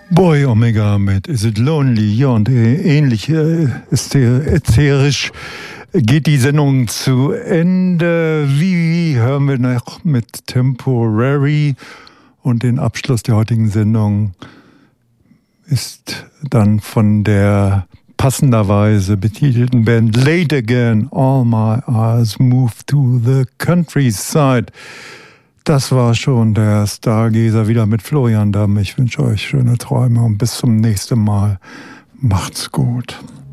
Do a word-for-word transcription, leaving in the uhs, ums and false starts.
Boy Omega mit Is It Lonely? Ja, und ähnlich äh, ist ätherisch geht die Sendung zu Ende. Wie hören wir noch mit Temporary? Und den Abschluss der heutigen Sendung ist dann von der passenderweise betitelten Band Late Again, All My Eyes Move to the Countryside. Das war schon der Stargazer wieder mit Florian Damm. Ich wünsche euch schöne Träume und bis zum nächsten Mal. Macht's gut.